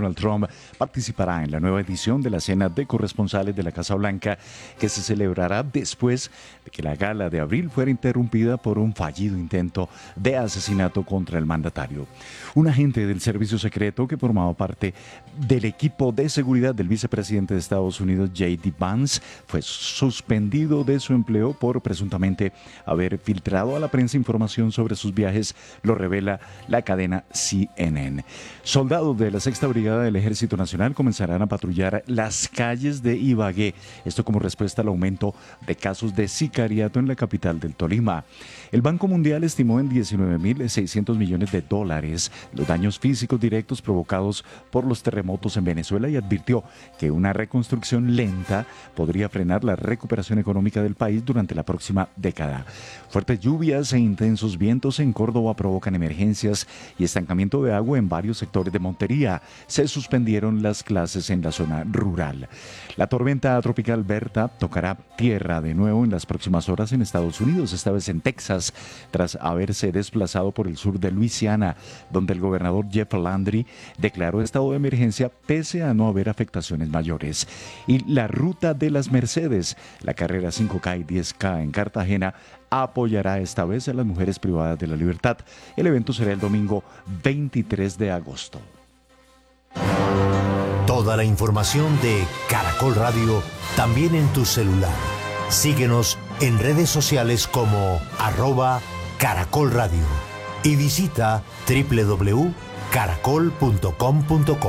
Donald Trump participará en la nueva edición de la cena de corresponsales de la Casa Blanca, que se celebrará después de que la gala de abril fuera interrumpida por un fallido intento de asesinato contra el mandatario. Un agente del servicio secreto que formaba parte del equipo de seguridad del vicepresidente de Estados Unidos, J.D. Vance, fue suspendido de su empleo por presuntamente haber filtrado a la prensa información sobre sus viajes, lo revela la cadena CNN. Soldados de la Sexta Brigada del Ejército Nacional comenzarán a patrullar las calles de Ibagué, esto como respuesta al aumento de casos de sicariato en la capital del Tolima. El Banco Mundial estimó en $19.600 millones los daños físicos directos provocados por los terremotos en Venezuela y advirtió que una reconstrucción lenta podría frenar la recuperación económica del país durante la próxima década. Fuertes lluvias e intensos vientos en Córdoba provocan emergencias y estancamiento de agua en varios sectores de Montería. Se suspendieron las clases en la zona rural. La tormenta tropical Berta tocará tierra de nuevo en las próximas horas en Estados Unidos, esta vez en Texas, tras haberse desplazado por el sur de Luisiana, donde el gobernador Jeff Landry declaró estado de emergencia pese a no haber afectaciones mayores. Y la ruta de las Mercedes, la carrera 5K y 10K en Cartagena, apoyará esta vez a las mujeres privadas de la libertad. El evento será el domingo 23 de agosto. Toda la información de Caracol Radio también en tu celular. Síguenos en redes sociales como @Caracol Radio y visita www.caracol.com.co.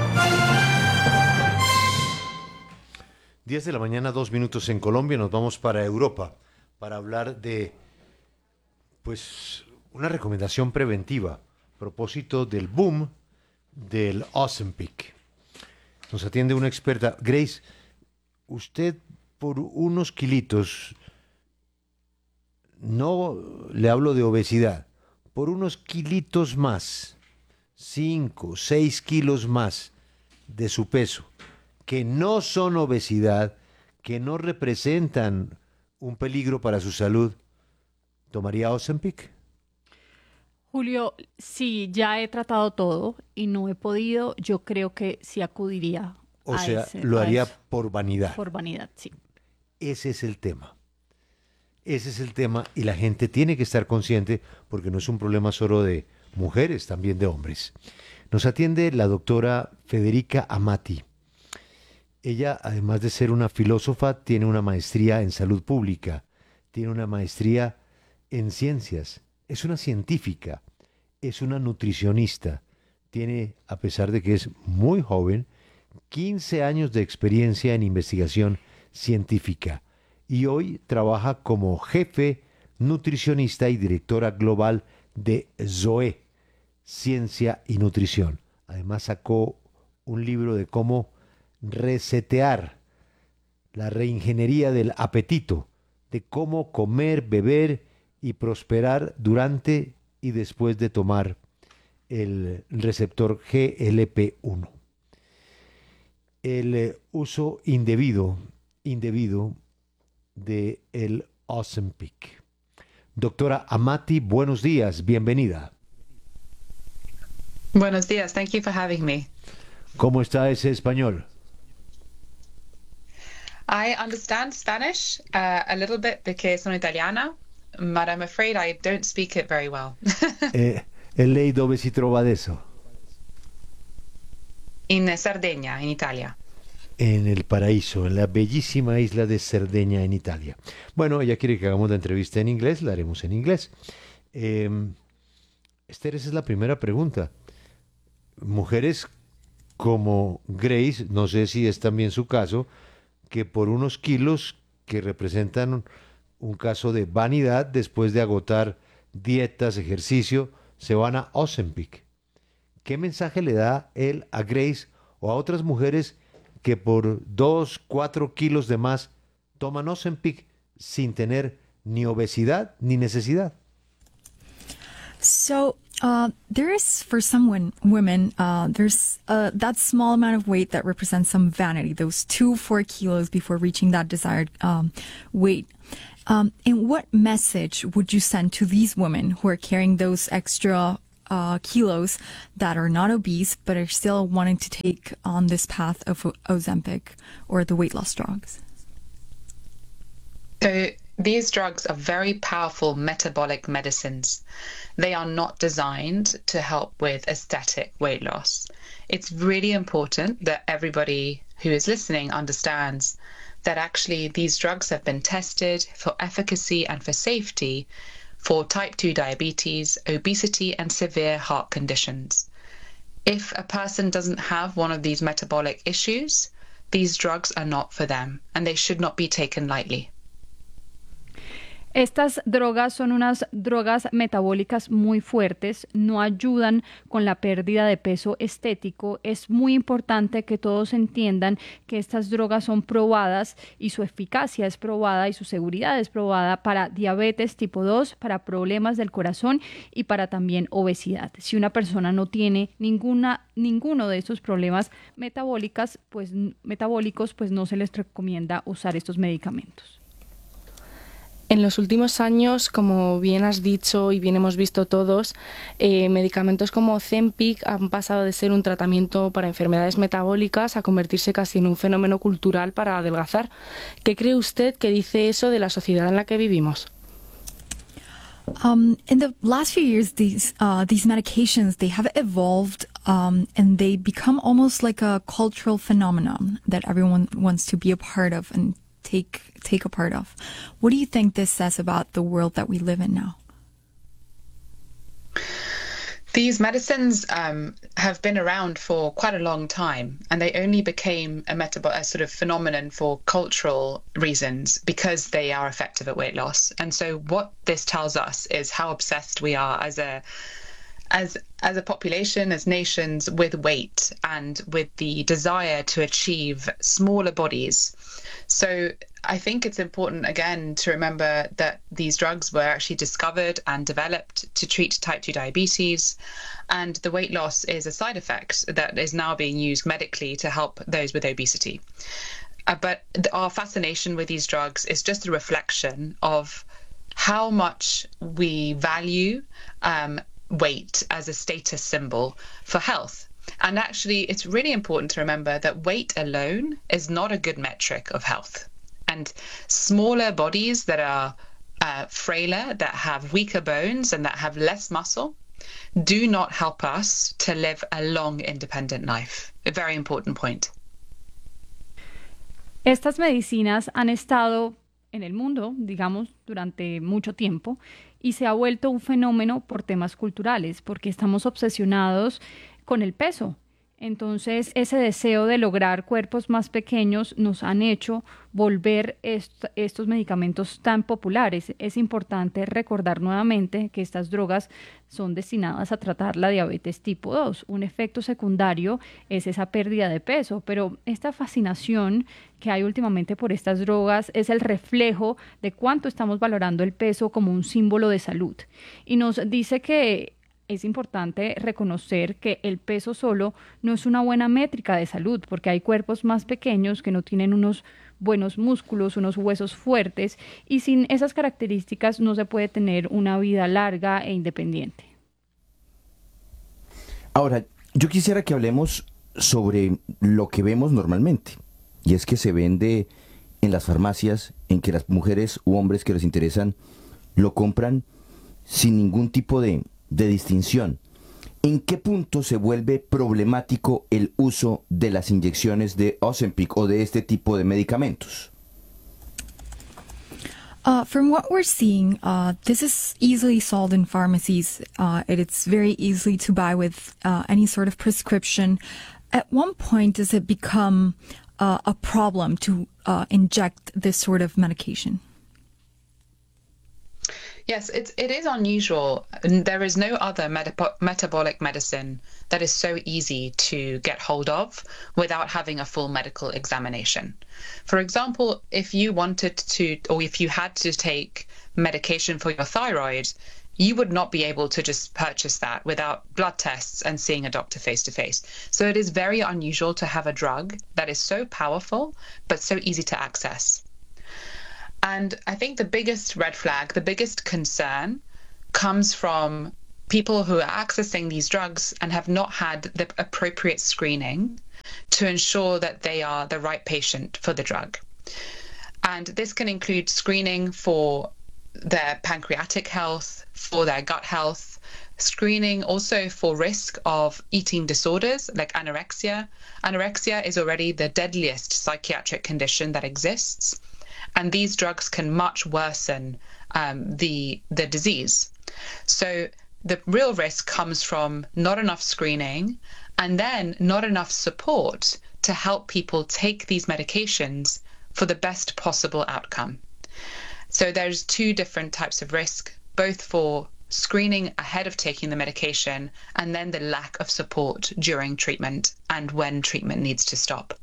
10 de la mañana, 2 minutos en Colombia. Nos vamos para Europa para hablar de, pues, una recomendación preventiva a propósito del boom del Ozempic. Nos atiende una experta. Grace, usted por unos kilitos, no le hablo de obesidad, por unos kilitos más, 5, 6 kilos más de su peso, que no son obesidad, que no representan un peligro para su salud, ¿tomaría Ozempic? Julio, si ya he tratado todo y no he podido, yo creo que sí acudiría O a sea, ese, lo a haría eso. por vanidad. Por vanidad, sí. Ese es el tema. Ese es el tema y la gente tiene que estar consciente porque no es un problema solo de mujeres, también de hombres. Nos atiende la doctora Federica Amati. Ella, además de ser una filósofa, tiene una maestría en salud pública, tiene una maestría en ciencias, es una científica, es una nutricionista, tiene, a pesar de que es muy joven, 15 años de experiencia en investigación científica y hoy trabaja como jefe nutricionista y directora global de Zoe, Ciencia y Nutrición. Además sacó un libro de cómo resetear la reingeniería del apetito, de cómo comer, beber y prosperar durante y después de tomar el receptor GLP-1. El uso indebido de el Ozempic. Doctora Amati, buenos días, bienvenida. Buenos días, thank you for having me. ¿Cómo está ese español? I understand Spanish a little bit because sono italiana, but I'm afraid I don't speak it very well. E lei dove si trova adesso? In Sardegna, in Italia. En el paraíso, en la bellísima isla de Cerdeña, en Italia. Bueno, ella quiere que hagamos la entrevista en inglés, la haremos en inglés. Esther, esa es la primera pregunta. Mujeres como Grace, no sé si es también su caso, que por unos kilos que representan un caso de vanidad, después de agotar dietas, ejercicio, se van a Ozempic. ¿Qué mensaje le da él a Grace o a otras mujeres que por 2, 4 kilos de más toman Ozempic sin tener ni obesidad ni necesidad? So there is, for some women, there's that small amount of weight that represents some vanity, those 2, 4 kilos before reaching that desired weight. And what message would you send to these women who are carrying those extra kilos that are not obese but are still wanting to take on this path of Ozempic or the weight loss drugs? So these drugs are very powerful metabolic medicines. They are not designed to help with aesthetic weight loss. It's really important that everybody who is listening understands that actually these drugs have been tested for efficacy and for safety for type 2 diabetes, obesity, and severe heart conditions. If a person doesn't have one of these metabolic issues, these drugs are not for them, and they should not be taken lightly. Estas drogas son unas drogas metabólicas muy fuertes, no ayudan con la pérdida de peso estético. Es muy importante que todos entiendan que estas drogas son probadas y su eficacia es probada y su seguridad es probada para diabetes tipo 2, para problemas del corazón y para también obesidad. Si una persona no tiene ninguno de estos problemas metabólicos, pues no se les recomienda usar estos medicamentos. En los últimos años, como bien has dicho y bien hemos visto todos, medicamentos como Ozempic han pasado de ser un tratamiento para enfermedades metabólicas a convertirse casi en un fenómeno cultural para adelgazar. ¿Qué cree usted que dice eso de la sociedad en la que vivimos? In the last few years, these medications, they have evolved and they become almost like a cultural phenomenon that everyone wants to be a part of and take a part of. What do you think this says about the world that we live in now? These medicines have been around for quite a long time, and they only became a sort of phenomenon for cultural reasons because they are effective at weight loss. And so what this tells us is how obsessed we are as a population, as nations, with weight and with the desire to achieve smaller bodies. So I think it's important, again, to remember that these drugs were actually discovered and developed to treat type 2 diabetes, and the weight loss is a side effect that is now being used medically to help those with obesity. But our fascination with these drugs is just a reflection of how much we value weight as a status symbol for health. And actually, it's really important to remember that weight alone is not a good metric of health. And smaller bodies that are frailer, that have weaker bones and that have less muscle, do not help us to live a long, independent life. A very important point. Estas medicinas han estado en el mundo, digamos, durante mucho tiempo y se ha vuelto un fenómeno por temas culturales, porque estamos obsesionados con el peso. Entonces, ese deseo de lograr cuerpos más pequeños nos han hecho volver estos medicamentos tan populares. Es importante recordar nuevamente que estas drogas son destinadas a tratar la diabetes tipo 2. Un efecto secundario es esa pérdida de peso, pero esta fascinación que hay últimamente por estas drogas es el reflejo de cuánto estamos valorando el peso como un símbolo de salud. Y nos dice que es importante reconocer que el peso solo no es una buena métrica de salud, porque hay cuerpos más pequeños que no tienen unos buenos músculos, unos huesos fuertes, y sin esas características no se puede tener una vida larga e independiente. Ahora, yo quisiera que hablemos sobre lo que vemos normalmente, y es que se vende en las farmacias, en que las mujeres u hombres que les interesan lo compran sin ningún tipo de distinción. ¿En qué punto se vuelve problemático el uso de las inyecciones de Ozempic o de este tipo de medicamentos? From what we're seeing, this is easily sold in pharmacies. It's very easy to buy with any sort of prescription. At one point, does it become a problem to inject this sort of medication? Yes, it is unusual. There is no other metabolic medicine that is so easy to get hold of without having a full medical examination. For example, if you wanted to, or if you had to take medication for your thyroid, you would not be able to just purchase that without blood tests and seeing a doctor face to face. So it is very unusual to have a drug that is so powerful, but so easy to access. And I think the biggest red flag, the biggest concern comes from people who are accessing these drugs and have not had the appropriate screening to ensure that they are the right patient for the drug. And this can include screening for their pancreatic health, for their gut health, screening also for risk of eating disorders like anorexia. Anorexia is already the deadliest psychiatric condition that exists, and these drugs can much worsen the disease. So the real risk comes from not enough screening and then not enough support to help people take these medications for the best possible outcome. So there's two different types of risk, both for screening ahead of taking the medication and then the lack of support during treatment and when treatment needs to stop.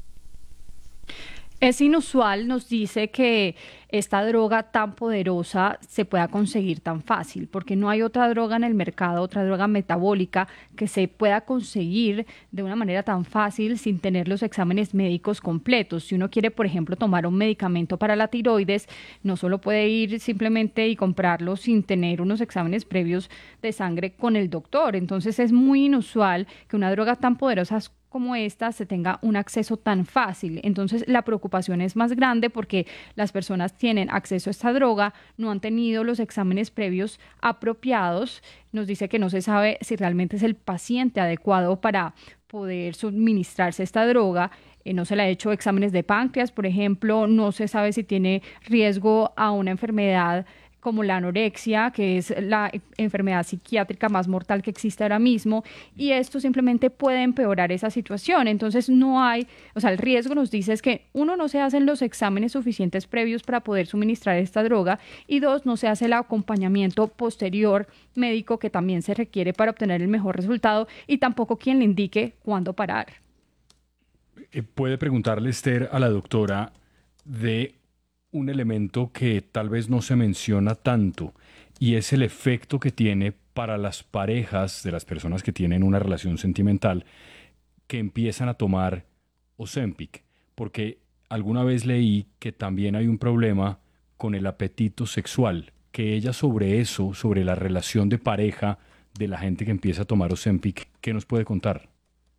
Es inusual, nos dice, que esta droga tan poderosa se pueda conseguir tan fácil, porque no hay otra droga en el mercado, otra droga metabólica que se pueda conseguir de una manera tan fácil sin tener los exámenes médicos completos. Si uno quiere, por ejemplo, tomar un medicamento para la tiroides, no solo puede ir simplemente y comprarlo sin tener unos exámenes previos de sangre con el doctor. Entonces es muy inusual que una droga tan poderosa como esta se tenga un acceso tan fácil. Entonces la preocupación es más grande porque las personas tienen acceso a esta droga, no han tenido los exámenes previos apropiados. Nos dice que no se sabe si realmente es el paciente adecuado para poder suministrarse esta droga. No se le ha hecho exámenes de páncreas, por ejemplo, no se sabe si tiene riesgo a una enfermedad como la anorexia, que es la enfermedad psiquiátrica más mortal que existe ahora mismo, y esto simplemente puede empeorar esa situación. Entonces no hay, el riesgo, nos dice, es que uno, no se hacen los exámenes suficientes previos para poder suministrar esta droga, y dos, no se hace el acompañamiento posterior médico que también se requiere para obtener el mejor resultado, y tampoco quien le indique cuándo parar. Puede preguntarle, Esther, a la doctora de un elemento que tal vez no se menciona tanto, y es el efecto que tiene para las parejas de las personas que tienen una relación sentimental que empiezan a tomar Ozempic, porque alguna vez leí que también hay un problema con el apetito sexual, que ella sobre eso, sobre la relación de pareja de la gente que empieza a tomar Ozempic, ¿qué nos puede contar?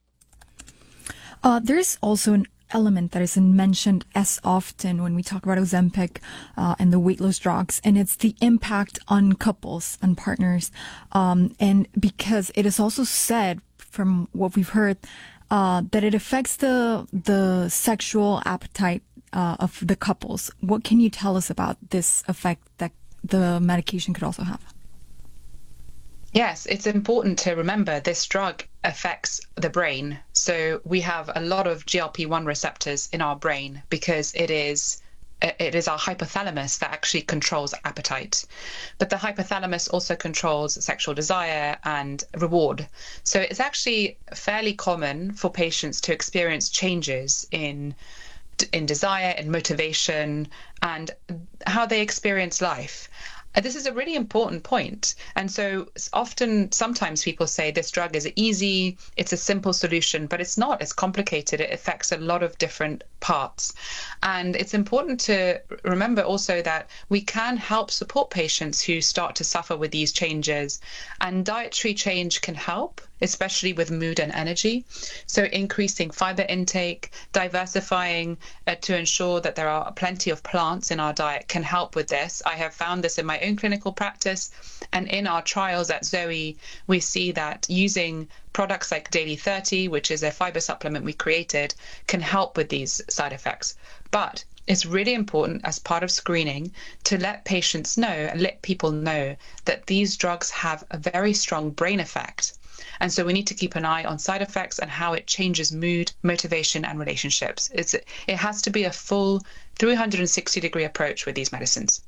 There's also an element that isn't mentioned as often when we talk about Ozempic and the weight loss drugs, and it's the impact on couples and partners. And because it is also said, from what we've heard, that it affects the sexual appetite of the couples. What can you tell us about this effect that the medication could also have? Yes, it's important to remember this drug affects the brain. So we have a lot of GLP-1 receptors in our brain because it is our hypothalamus that actually controls appetite. But the hypothalamus also controls sexual desire and reward. So it's actually fairly common for patients to experience changes in desire and motivation and how they experience life. This is a really important point. And so sometimes people say this drug is easy, it's a simple solution, but it's not. It's complicated. It affects a lot of different parts. And it's important to remember also that we can help support patients who start to suffer with these changes. And dietary change can help, especially with mood and energy. So increasing fiber intake, diversifying to ensure that there are plenty of plants in our diet can help with this. I have found this in my own clinical practice, and in our trials at Zoe, we see that using products like Daily 30, which is a fiber supplement we created, can help with these side effects. But it's really important as part of screening to let patients know and let people know that these drugs have a very strong brain effect. And so we need to keep an eye on side effects and how it changes mood, motivation, and relationships. It has to be a full 360-degree approach with these medicines.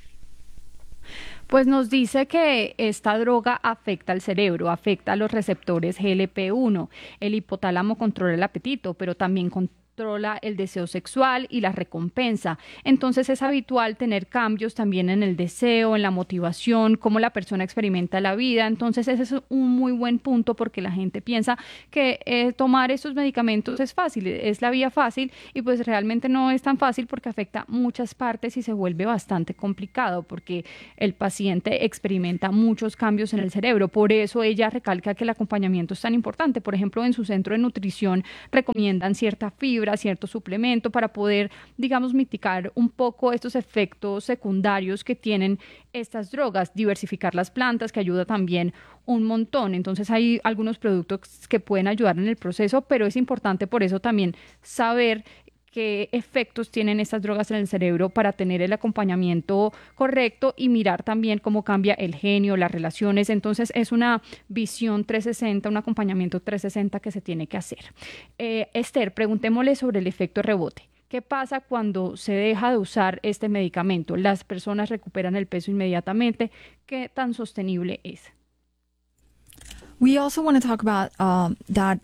Pues nos dice que esta droga afecta al cerebro, afecta a los receptores GLP-1. El hipotálamo controla el apetito, pero también controla el deseo sexual y la recompensa. Entonces es habitual tener cambios también en el deseo, en la motivación, cómo la persona experimenta la vida. Entonces ese es un muy buen punto porque la gente piensa que tomar estos medicamentos es fácil, es la vía fácil y pues realmente no es tan fácil porque afecta muchas partes y se vuelve bastante complicado porque el paciente experimenta muchos cambios en el cerebro. Por eso ella recalca que el acompañamiento es tan importante. Por ejemplo, en su centro de nutrición recomiendan cierta fibra, cierto suplemento para poder, digamos, mitigar un poco estos efectos secundarios que tienen estas drogas, diversificar las plantas que ayuda también un montón. Entonces hay algunos productos que pueden ayudar en el proceso, pero es importante por eso también saber qué efectos tienen estas drogas en el cerebro para tener el acompañamiento correcto y mirar también cómo cambia el genio, las relaciones. Entonces es una visión 360, un acompañamiento 360 que se tiene que hacer. Esther, preguntémosle sobre el efecto rebote. ¿Qué pasa cuando se deja de usar este medicamento? ¿Las personas recuperan el peso inmediatamente? ¿Qué tan sostenible es? We also want to talk about that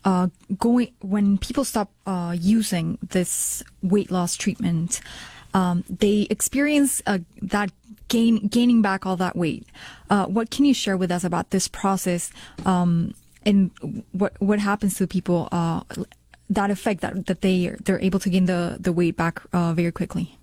when people stop using this weight loss treatment, they experience that gaining back all that weight. What can you share with us about this process and what happens to people? That effect that they're able to gain the weight back very quickly.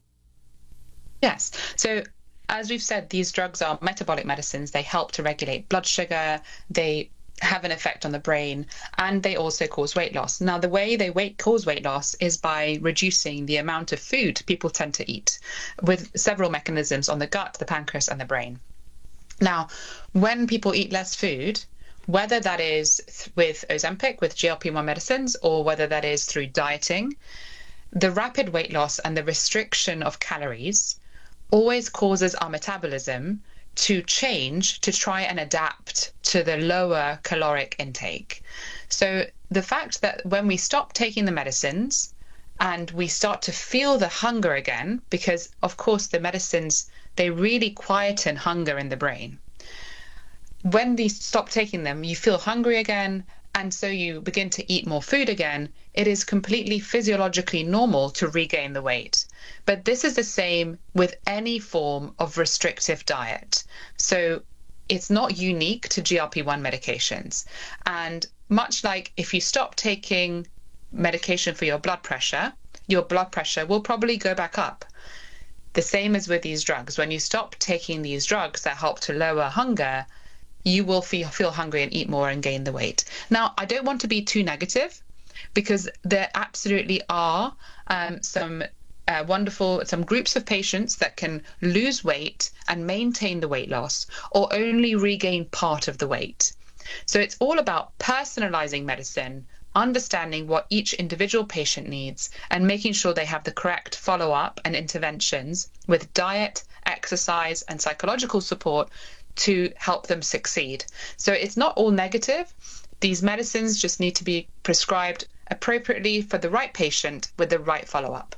Yes. So as we've said, these drugs are metabolic medicines. They help to regulate blood sugar. They have an effect on the brain, and they also cause weight loss. Now, the way they cause weight loss is by reducing the amount of food people tend to eat with several mechanisms on the gut, the pancreas, and the brain. Now, when people eat less food, whether that is with Ozempic, with GLP-1 medicines, or whether that is through dieting, the rapid weight loss and the restriction of calories always causes our metabolism to change to try and adapt to the lower caloric intake. So the fact that when we stop taking the medicines and we start to feel the hunger again, because of course the medicines, they really quieten hunger in the brain. When we stop taking them, you feel hungry again, and so you begin to eat more food again. It is completely physiologically normal to regain the weight. But this is the same with any form of restrictive diet. So it's not unique to GLP-1 medications. And much like if you stop taking medication for your blood pressure will probably go back up. The same as with these drugs. When you stop taking these drugs that help to lower hunger, you will feel hungry and eat more and gain the weight. Now, I don't want to be too negative because there absolutely are some groups of patients that can lose weight and maintain the weight loss or only regain part of the weight. So it's all about personalizing medicine, understanding what each individual patient needs and making sure they have the correct follow-up and interventions with diet, exercise, and psychological support to help them succeed. So it's not all negative. These medicines just need to be prescribed appropriately for the right patient with the right follow-up.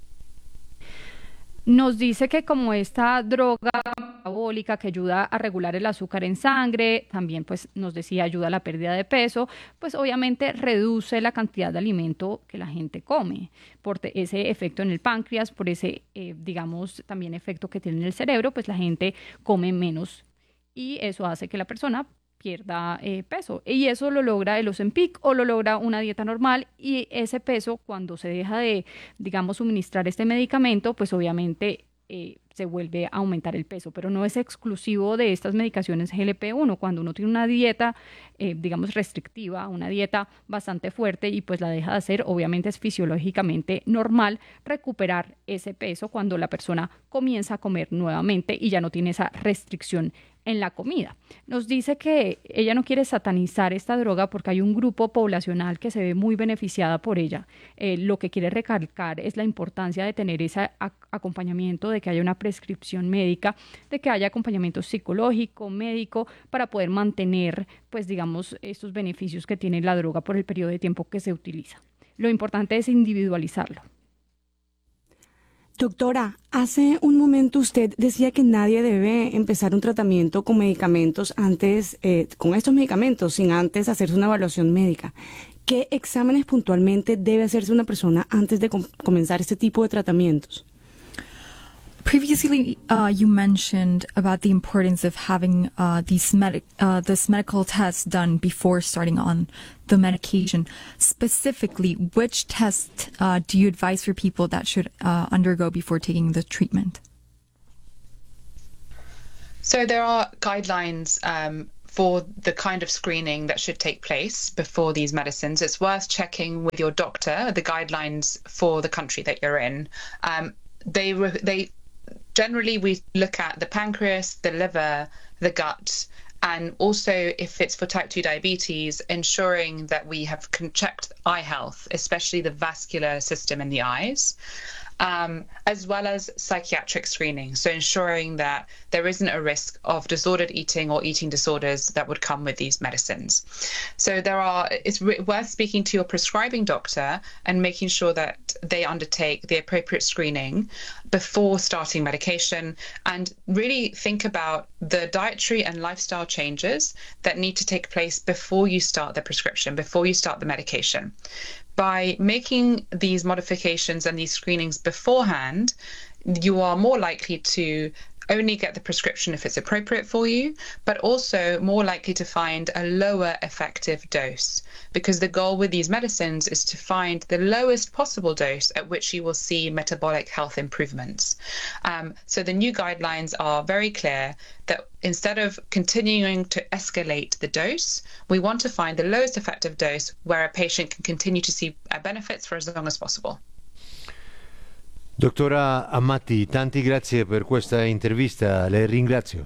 Nos dice que como esta droga metabólica que ayuda a regular el azúcar en sangre, también pues nos decía ayuda a la pérdida de peso, pues obviamente reduce la cantidad de alimento que la gente come, por ese efecto en el páncreas, por ese digamos también efecto que tiene en el cerebro, pues la gente come menos y eso hace que la persona pierda peso. Y eso lo logra el Ozempic o lo logra una dieta normal y ese peso cuando se deja de, digamos, suministrar este medicamento, pues obviamente se vuelve a aumentar el peso, pero no es exclusivo de estas medicaciones GLP-1. Cuando uno tiene una dieta, digamos, restrictiva, una dieta bastante fuerte y pues la deja de hacer, obviamente es fisiológicamente normal recuperar ese peso cuando la persona comienza a comer nuevamente y ya no tiene esa restricción en la comida. Nos dice que ella no quiere satanizar esta droga porque hay un grupo poblacional que se ve muy beneficiada por ella. Lo que quiere recalcar es la importancia de tener ese acompañamiento, de que haya una prescripción médica, de que haya acompañamiento psicológico, médico, para poder mantener, pues digamos, estos beneficios que tiene la droga por el periodo de tiempo que se utiliza. Lo importante es individualizarlo. Doctora, hace un momento usted decía que nadie debe empezar un tratamiento con medicamentos antes, con estos medicamentos, sin antes hacerse una evaluación médica. ¿qué exámenes puntualmente debe hacerse una persona antes de comenzar este tipo de tratamientos? Previously, you mentioned about the importance of having this medical tests done before starting on the medication. Specifically, which test do you advise for people that should undergo before taking the treatment? So there are guidelines for the kind of screening that should take place before these medicines. It's worth checking with your doctor the guidelines for the country that you're in. They generally, we look at the pancreas, the liver, the gut, and also if it's for type 2 diabetes, ensuring that we have checked eye health, especially the vascular system in the eyes, as well as psychiatric screening. So ensuring that there isn't a risk of disordered eating or eating disorders that would come with these medicines. So it's worth speaking to your prescribing doctor and making sure that they undertake the appropriate screening before starting medication, and really think about the dietary and lifestyle changes that need to take place before you start the prescription, before you start the medication. By making these modifications and these screenings beforehand, you are more likely to only get the prescription if it's appropriate for you, but also more likely to find a lower effective dose, because the goal with these medicines is to find the lowest possible dose at which you will see metabolic health improvements. So the new guidelines are very clear that instead of continuing to escalate the dose, we want to find the lowest effective dose where a patient can continue to see benefits for as long as possible. Dottora Amati, tanti grazie per questa intervista, le ringrazio.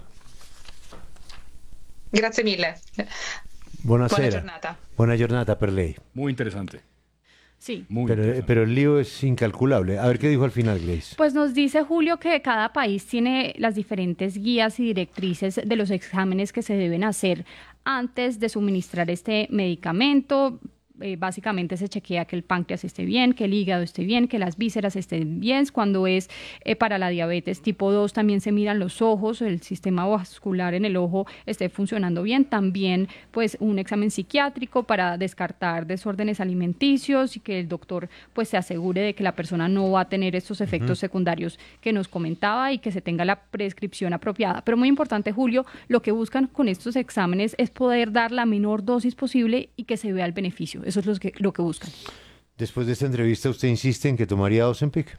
Grazie mille. Buonasera. Buona giornata. Buona giornata per lei. Muy interesante. Sí. Muy interesante. Pero el lío es incalculable. A ver qué dijo al final, Grace. Pues nos dice Julio que cada país tiene las diferentes guías y directrices de los exámenes que se deben hacer antes de suministrar este medicamento. Básicamente se chequea que el páncreas esté bien, que el hígado esté bien, que las vísceras estén bien. Cuando es para la diabetes tipo 2 también se miran los ojos, el sistema vascular en el ojo esté funcionando bien. También pues un examen psiquiátrico para descartar desórdenes alimenticios y que el doctor pues se asegure de que la persona no va a tener estos efectos secundarios que nos comentaba y que se tenga la prescripción apropiada. Pero muy importante, Julio, lo que buscan con estos exámenes es poder dar la menor dosis posible y que se vea el beneficio. Eso es lo que buscan. Después de esta entrevista, ¿usted insiste en que tomaría Ozempic?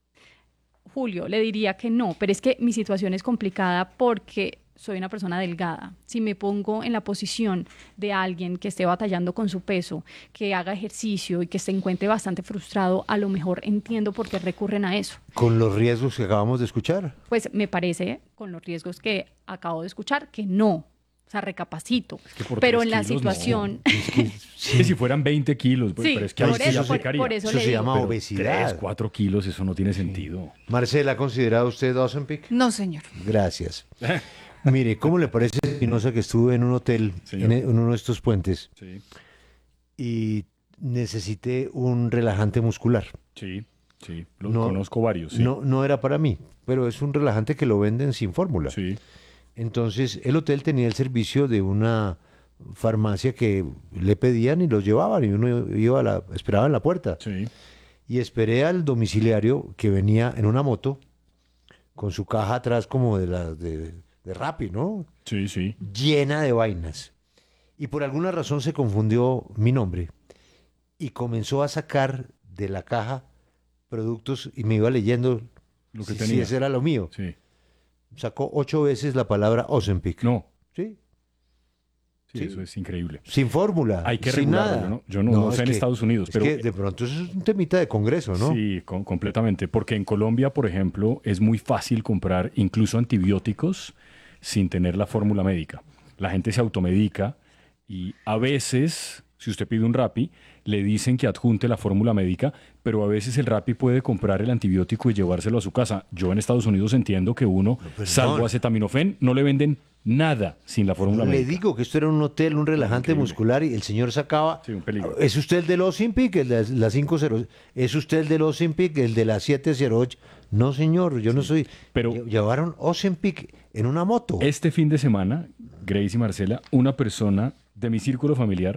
Julio, le diría que no, pero es que mi situación es complicada porque soy una persona delgada. Si me pongo en la posición de alguien que esté batallando con su peso, que haga ejercicio y que se encuentre bastante frustrado, a lo mejor entiendo por qué recurren a eso. ¿Con los riesgos que acabamos de escuchar? Pues me parece, con los riesgos que acabo de escuchar, que no. O sea, recapacito. Es que por pero 3 en la kilos, situación... No. Es que si fueran 20 kilos, pues, sí, pero es que por ahí eso, se secaría. por eso Eso le se digo. llama Pero obesidad. 3, 4 kilos, eso no tiene sentido. Marcela, ¿ha considerado usted Ozempic? No, señor. Gracias. Mire, ¿cómo le parece, Espinosa, que estuve en un hotel, en uno de estos puentes, Sí, y necesité un relajante muscular? sí, sí. No, Conozco varios. Sí. No era para mí, pero es un relajante que lo venden sin fórmula. Sí. Entonces, el hotel tenía el servicio de una farmacia que le pedían y los llevaban, y uno iba esperaba en la puerta. Sí. Y esperé al domiciliario que venía en una moto con su caja atrás como de Rappi, ¿no? Sí, sí. Llena de vainas. Y por alguna razón se confundió mi nombre y comenzó a sacar de la caja productos y me iba leyendo Lo que si tenía. ese era lo mío. Sí. Sacó 8 veces la palabra Ozempic. No. Sí. Sí, Sí. eso es increíble. Sin fórmula. Hay que sin regularlo, nada. ¿no? Yo no sé es en que- Estados Unidos, es pero... que de pronto eso es un temita de congreso, ¿no? Sí, completamente. Porque en Colombia, por ejemplo, es muy fácil comprar incluso antibióticos sin tener la fórmula médica. La gente se automedica y a veces, si usted pide un Rappi, le dicen que adjunte la fórmula médica, pero a veces el Rappi puede comprar el antibiótico y llevárselo a su casa. Yo en Estados Unidos entiendo que uno, salvo acetaminofén, no le venden nada sin la fórmula Le médica. digo que esto era un hotel, un relajante Increíble. muscular y el señor sacaba... Sí, un peligro. ¿Es usted el del Ozempic, el de la 50? ¿Es usted el del Ozempic, el de la 708? No, señor, yo no soy... pero- Llevaron Ozempic en una moto. Este fin de semana, Grace y Marcela, una persona de mi círculo familiar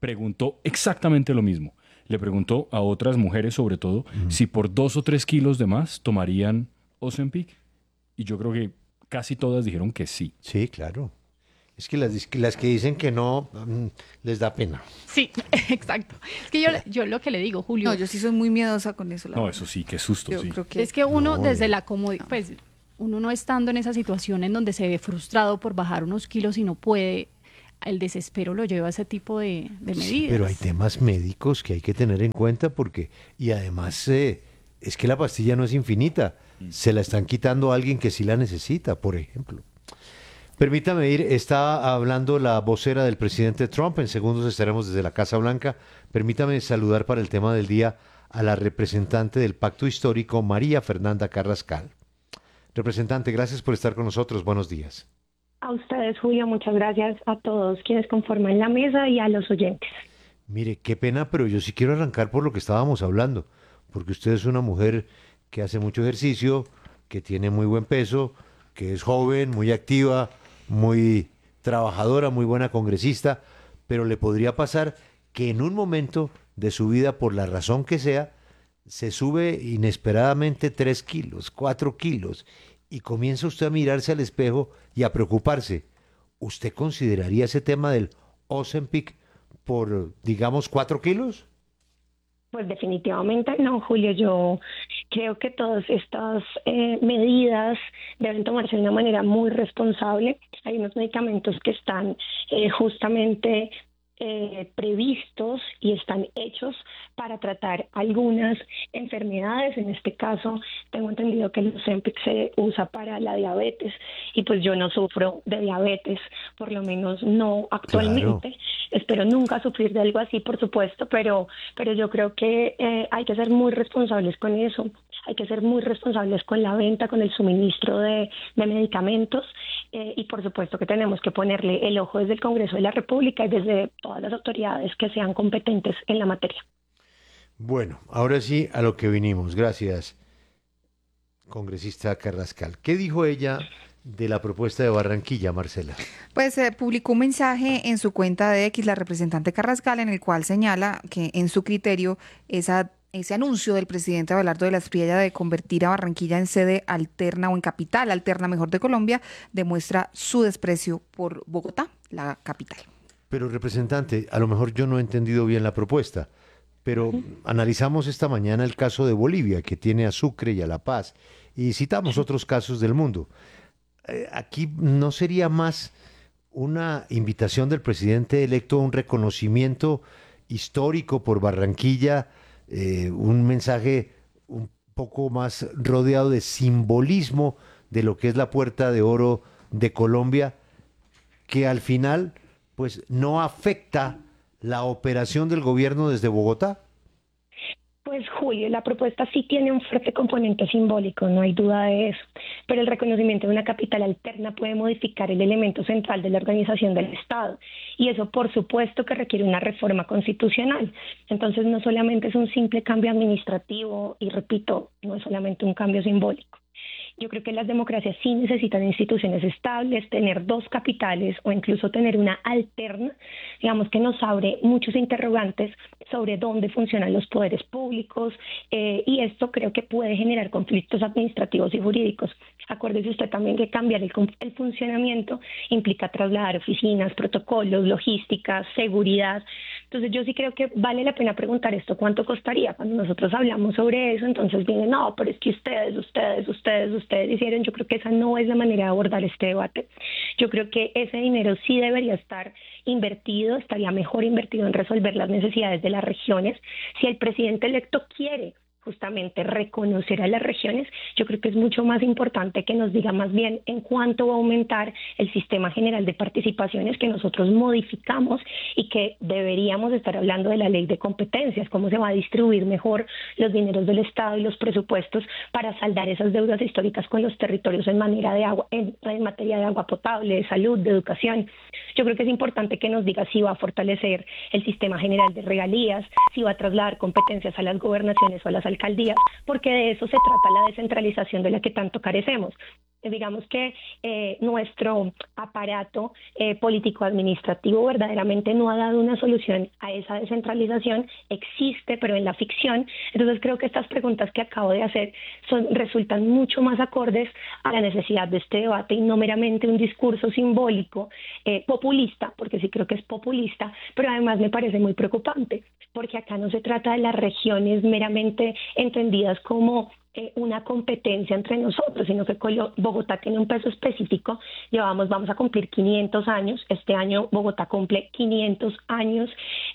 preguntó exactamente lo mismo. Le preguntó a otras mujeres, sobre todo, si por 2 o 3 kilos de más tomarían Ozempic. Y yo creo que casi todas dijeron que sí. Sí, claro. Es que las que dicen que no, les da pena. Sí, exacto. Es que yo lo que le digo, Julio. No, yo sí soy muy miedosa con eso. No, eso sí, qué susto, sí. Creo que es que uno desde la comodidad, pues uno no estando en esa situación en donde se ve frustrado por bajar unos kilos y no puede, el desespero lo lleva a ese tipo de medidas. Sí, pero hay temas médicos que hay que tener en cuenta y además es que la pastilla no es infinita. Se la están quitando a alguien que sí la necesita, por ejemplo. Permítame ir, está hablando la vocera del presidente Trump, en segundos estaremos desde la Casa Blanca. Permítame saludar para el tema del día a la representante del Pacto Histórico, María Fernanda Carrascal. Representante, gracias por estar con nosotros, buenos días. A ustedes, Julio, muchas gracias a todos quienes conforman la mesa y a los oyentes. Mire, qué pena, pero yo sí quiero arrancar por lo que estábamos hablando, porque usted es una mujer que hace mucho ejercicio, que tiene muy buen peso, que es joven, muy activa, muy trabajadora, muy buena congresista, pero le podría pasar que en un momento de su vida, por la razón que sea, se sube inesperadamente 3 kilos, 4 kilos, y comienza usted a mirarse al espejo y a preocuparse. ¿Usted consideraría ese tema del Ozempic por, digamos, 4 kilos? Pues definitivamente no, Julio. Yo creo que todas estas medidas deben tomarse de una manera muy responsable. Hay unos medicamentos que están justamente previstos y están hechos para tratar algunas enfermedades. En este caso, tengo entendido que el Ozempic se usa para la diabetes y pues yo no sufro de diabetes, por lo menos no actualmente. Claro. Espero nunca sufrir de algo así, por supuesto, pero yo creo que hay que ser muy responsables con eso. Hay que ser muy responsables con la venta, con el suministro de medicamentos y por supuesto que tenemos que ponerle el ojo desde el Congreso de la República y desde todas las autoridades que sean competentes en la materia. Bueno, ahora sí a lo que vinimos. Gracias, congresista Carrascal. ¿Qué dijo ella de la propuesta de Barranquilla, Marcela? Pues publicó un mensaje en su cuenta de X, la representante Carrascal, en el cual señala que en su criterio ese anuncio del presidente Abelardo de la Espriella de convertir a Barranquilla en sede alterna o en capital alterna mejor de Colombia demuestra su desprecio por Bogotá, la capital. Pero representante, a lo mejor yo no he entendido bien la propuesta, pero analizamos esta mañana el caso de Bolivia, que tiene a Sucre y a La Paz, y citamos otros casos del mundo. Aquí no sería más una invitación del presidente electo a un reconocimiento histórico por Barranquilla, un mensaje un poco más rodeado de simbolismo de lo que es la Puerta de Oro de Colombia, que al final pues no afecta la operación del gobierno desde Bogotá. Pues Julio, la propuesta sí tiene un fuerte componente simbólico, no hay duda de eso, pero el reconocimiento de una capital alterna puede modificar el elemento central de la organización del Estado y eso por supuesto que requiere una reforma constitucional. Entonces no solamente es un simple cambio administrativo y repito, no es solamente un cambio simbólico. Yo creo que las democracias sí necesitan instituciones estables, tener 2 capitales o incluso tener una alterna, digamos que nos abre muchos interrogantes sobre dónde funcionan los poderes públicos y esto creo que puede generar conflictos administrativos y jurídicos. Acuérdese usted también que cambiar el funcionamiento implica trasladar oficinas, protocolos, logística, seguridad. Entonces yo sí creo que vale la pena preguntar esto, ¿cuánto costaría? Cuando nosotros hablamos sobre eso, entonces vienen, no, pero es que ustedes hicieron. Yo creo que esa no es la manera de abordar este debate. Yo creo que ese dinero sí debería estar invertido, estaría mejor invertido en resolver las necesidades de las regiones. Si el presidente electo quiere justamente reconocer a las regiones, yo creo que es mucho más importante que nos diga más bien en cuánto va a aumentar el sistema general de participaciones que nosotros modificamos y que deberíamos estar hablando de la ley de competencias, cómo se va a distribuir mejor los dineros del Estado y los presupuestos para saldar esas deudas históricas con los territorios en materia de agua potable, de salud, de educación. Yo creo que es importante que nos diga si va a fortalecer el sistema general de regalías, si va a trasladar competencias a las gobernaciones o a las alcaldías, porque de eso se trata la descentralización de la que tanto carecemos. digamos que nuestro aparato político-administrativo verdaderamente no ha dado una solución a esa descentralización, existe, pero en la ficción. Entonces creo que estas preguntas que acabo de hacer resultan mucho más acordes a la necesidad de este debate y no meramente un discurso simbólico populista, porque sí creo que es populista, pero además me parece muy preocupante, porque acá no se trata de las regiones meramente entendidas como una competencia entre nosotros, sino que Bogotá tiene un peso específico. Vamos a cumplir 500 años, este año Bogotá cumple 500 años,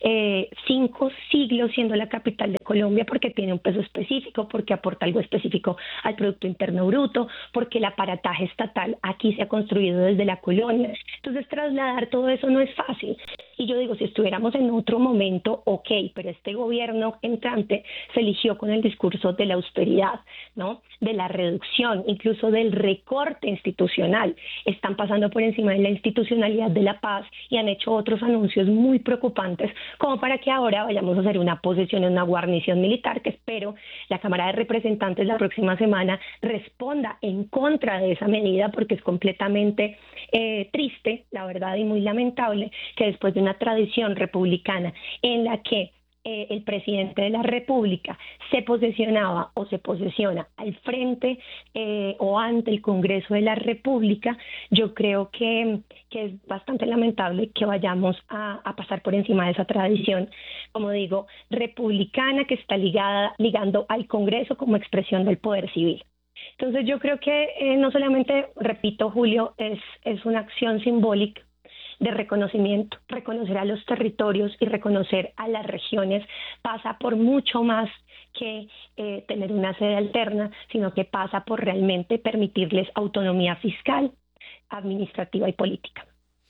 5 siglos siendo la capital de Colombia, porque tiene un peso específico, porque aporta algo específico al Producto Interno Bruto, porque el aparataje estatal aquí se ha construido desde la colonia. Entonces trasladar todo eso no es fácil. Y yo digo, si estuviéramos en otro momento, ok, pero este gobierno entrante se eligió con el discurso de la austeridad, ¿no? De la reducción, incluso del recorte institucional. Están pasando por encima de la institucionalidad de la paz y han hecho otros anuncios muy preocupantes, como para que ahora vayamos a hacer una posesión en una guarnición militar, que espero la Cámara de Representantes la próxima semana responda en contra de esa medida, porque es completamente triste, la verdad, y muy lamentable que después de una tradición republicana en la que el presidente de la República se posesionaba o se posesiona al frente o ante el Congreso de la República, yo creo que es bastante lamentable que vayamos a pasar por encima de esa tradición, como digo, republicana, que está ligando al Congreso como expresión del poder civil. Entonces yo creo que no solamente, repito, Julio, es una acción simbólica de reconocimiento, reconocer a los territorios y reconocer a las regiones pasa por mucho más que tener una sede alterna, sino que pasa por realmente permitirles autonomía fiscal, administrativa y política.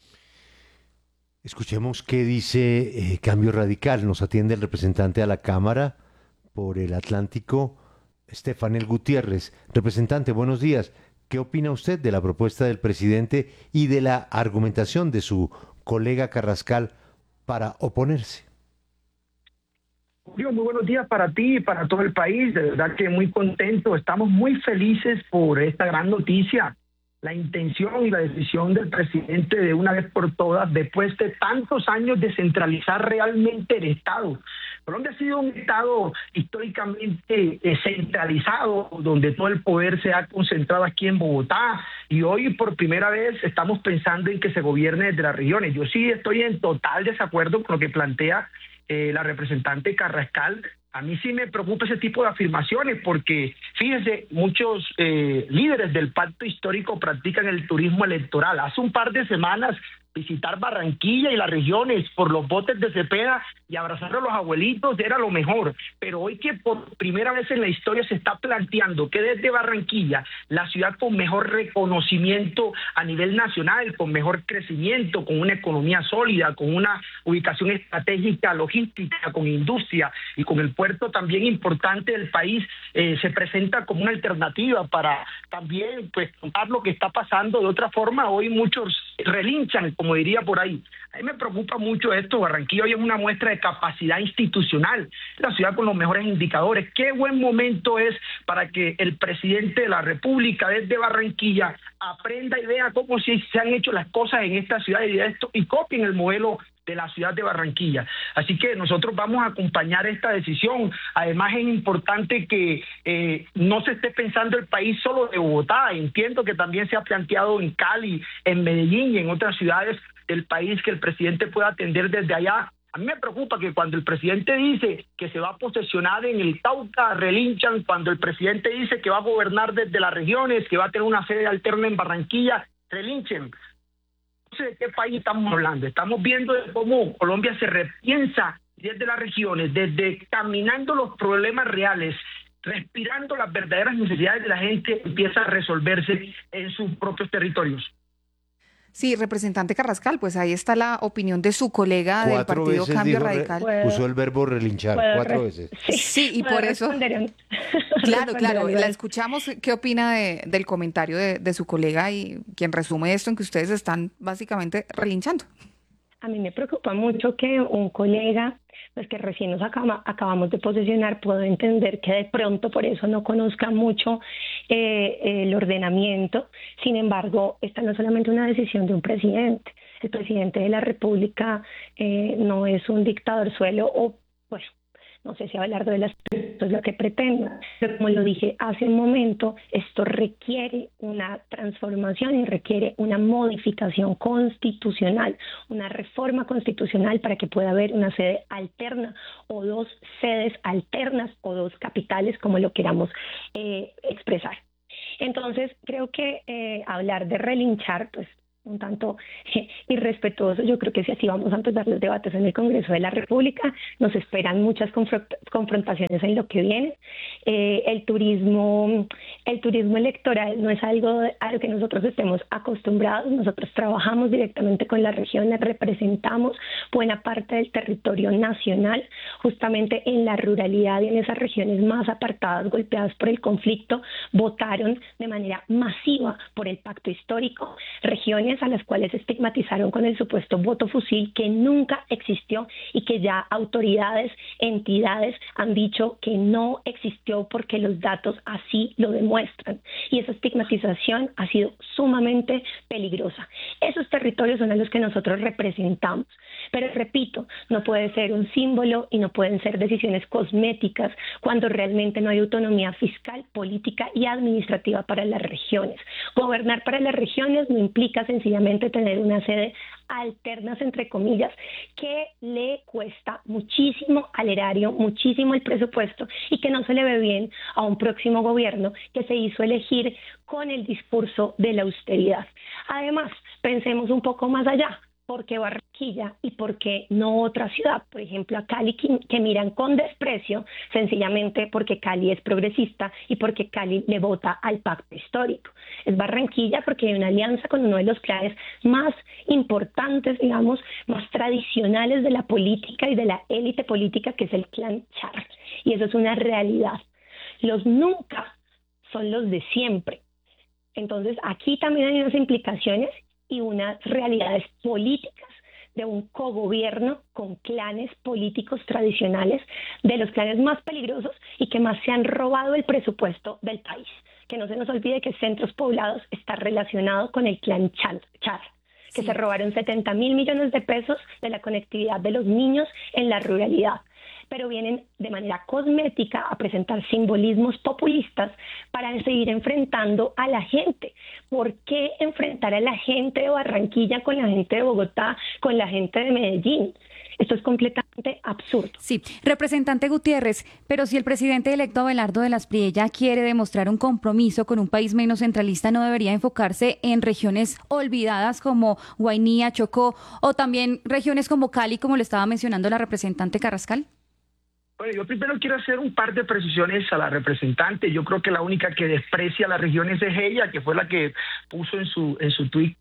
Escuchemos qué dice Cambio Radical. Nos atiende el representante a la Cámara por el Atlántico, Estefanel Gutiérrez. Representante, buenos días. ¿Qué opina usted de la propuesta del presidente y de la argumentación de su colega Carrascal para oponerse? Julio, muy buenos días para ti y para todo el país. De verdad que muy contento. Estamos muy felices por esta gran noticia. La intención y la decisión del presidente de una vez por todas, después de tantos años de centralizar realmente el Estado. Colombia ha sido un Estado históricamente centralizado, donde todo el poder se ha concentrado aquí en Bogotá, y hoy por primera vez estamos pensando en que se gobierne desde las regiones. Yo sí estoy en total desacuerdo con lo que plantea la representante Carrascal. A mí sí me preocupa ese tipo de afirmaciones, porque fíjense, muchos líderes del pacto histórico practican el turismo electoral. Hace un par de semanas visitar Barranquilla y las regiones por los botes de Cepeda y abrazar a los abuelitos era lo mejor, pero hoy que por primera vez en la historia se está planteando que desde Barranquilla, la ciudad con mejor reconocimiento a nivel nacional, con mejor crecimiento, con una economía sólida, con una ubicación estratégica, logística, con industria y con el puerto también importante del país, se presenta como una alternativa para también pues contar lo que está pasando de otra forma. Hoy muchos relinchan, como diría por ahí. A mí me preocupa mucho esto. Barranquilla hoy es una muestra de capacidad institucional, la ciudad con los mejores indicadores. Qué buen momento es para que el presidente de la República desde Barranquilla aprenda y vea cómo se han hecho las cosas en esta ciudad y copien el modelo de la ciudad de Barranquilla. Así que nosotros vamos a acompañar esta decisión. Además es importante que no se esté pensando el país solo de Bogotá. Entiendo que también se ha planteado en Cali, en Medellín y en otras ciudades del país que el presidente pueda atender desde allá. A mí me preocupa que cuando el presidente dice que se va a posesionar en el Cauca, relinchan. Cuando el presidente dice que va a gobernar desde las regiones, que va a tener una sede alterna en Barranquilla, relinchen. No sé de qué país estamos hablando. Estamos viendo cómo Colombia se repiensa desde las regiones, desde caminando los problemas reales, respirando las verdaderas necesidades de la gente, empieza a resolverse en sus propios territorios. Sí, representante Carrascal, pues ahí está la opinión de su colega del partido Cambio Radical. Usó el verbo relinchar 4 veces. Sí, y por eso... Claro, la escuchamos. ¿Qué opina del comentario de su colega y quien resume esto en que ustedes están básicamente relinchando? A mí me preocupa mucho que un colega pues que recién nos acabamos de posesionar, puedo entender que de pronto por eso no conozca mucho el ordenamiento. Sin embargo, esta no es solamente una decisión de un presidente. El presidente de la República no es un dictador suelo, o pues no sé si Abelardo de las Prietas es lo que pretenda, pero como lo dije hace un momento, esto requiere una transformación y requiere una modificación constitucional, una reforma constitucional para que pueda haber una sede alterna o dos sedes alternas o dos capitales, como lo queramos expresar. Entonces, creo que hablar de relinchar, pues un tanto irrespetuoso. Yo creo que si así vamos a empezar los debates en el Congreso de la República, nos esperan muchas confrontaciones en lo que viene. El turismo electoral no es algo a lo que nosotros estemos acostumbrados. Nosotros trabajamos directamente con las regiones, representamos buena parte del territorio nacional, justamente en la ruralidad y en esas regiones más apartadas, golpeadas por el conflicto, votaron de manera masiva por el pacto histórico, regiones a las cuales estigmatizaron con el supuesto voto fusil que nunca existió y que ya autoridades, entidades han dicho que no existió porque los datos así lo demuestran. Y esa estigmatización ha sido sumamente peligrosa. Esos territorios son a los que nosotros representamos. Pero repito, no puede ser un símbolo y no pueden ser decisiones cosméticas cuando realmente no hay autonomía fiscal, política y administrativa para las regiones. Gobernar para las regiones no implica sencillamente tener una sede alternas, entre comillas, que le cuesta muchísimo al erario, muchísimo el presupuesto y que no se le ve bien a un próximo gobierno que se hizo elegir con el discurso de la austeridad. Además, pensemos un poco más allá. ¿Por qué Barranquilla y por qué no otra ciudad? Por ejemplo, a Cali, que miran con desprecio, sencillamente porque Cali es progresista y porque Cali le vota al pacto histórico. Es Barranquilla porque hay una alianza con uno de los clanes más importantes, digamos, más tradicionales de la política y de la élite política, que es el clan Char. Y eso es una realidad. Los nunca son los de siempre. Entonces, aquí también hay unas implicaciones y unas realidades políticas de un cogobierno con clanes políticos tradicionales, de los clanes más peligrosos y que más se han robado el presupuesto del país. Que no se nos olvide que Centros Poblados está relacionado con el clan Char, que se robaron 70.000 millones de pesos de la conectividad de los niños en la ruralidad. Pero vienen de manera cosmética a presentar simbolismos populistas para seguir enfrentando a la gente. ¿Por qué enfrentar a la gente de Barranquilla con la gente de Bogotá, con la gente de Medellín? Esto es completamente absurdo. Sí, representante Gutiérrez, pero si el presidente electo Abelardo de las Priella quiere demostrar un compromiso con un país menos centralista, ¿no debería enfocarse en regiones olvidadas como Guainía, Chocó o también regiones como Cali, como lo estaba mencionando la representante Carrascal? Bueno, yo primero quiero hacer un par de precisiones a la representante. Yo creo que la única que desprecia las regiones es ella, que fue la que puso en su tuit,